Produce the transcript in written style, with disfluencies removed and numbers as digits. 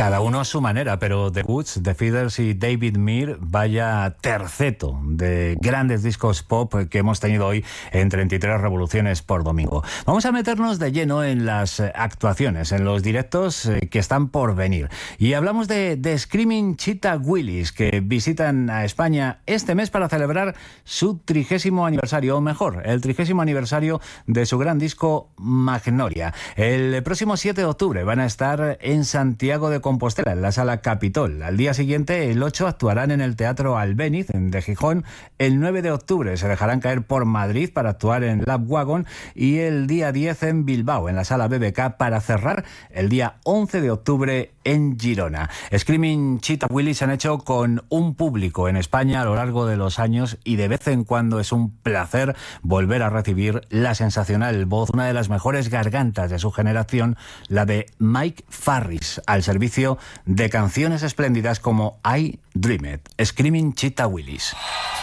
Cada uno a su manera, pero The Woods, The Feeders y David Meir, vaya terceto de grandes discos pop que hemos tenido hoy en 33 revoluciones por domingo. Vamos a meternos de lleno en las actuaciones, en los directos que están por venir. Y hablamos de Screaming Cheetah Willis, que visitan a España este mes para celebrar su 30º aniversario, o mejor, el 30º aniversario de su gran disco Magnolia. El próximo 7 de octubre van a estar en Santiago de Compostela, en la Sala Capitol. Al día siguiente, el 8, actuarán en el Teatro Albéniz, de Gijón. El 9 de octubre se dejarán caer por Madrid para actuar en Lapwagon. Y el día 10 en Bilbao, en la Sala BBK, para cerrar el día 11 de octubre en Girona. Screaming Cheetah Willis se han hecho con un público en España a lo largo de los años, y de vez en cuando es un placer volver a recibir la sensacional voz, una de las mejores gargantas de su generación, la de Mike Farris, al servicio de canciones espléndidas como I Dream It. Screaming Cheetah Willis.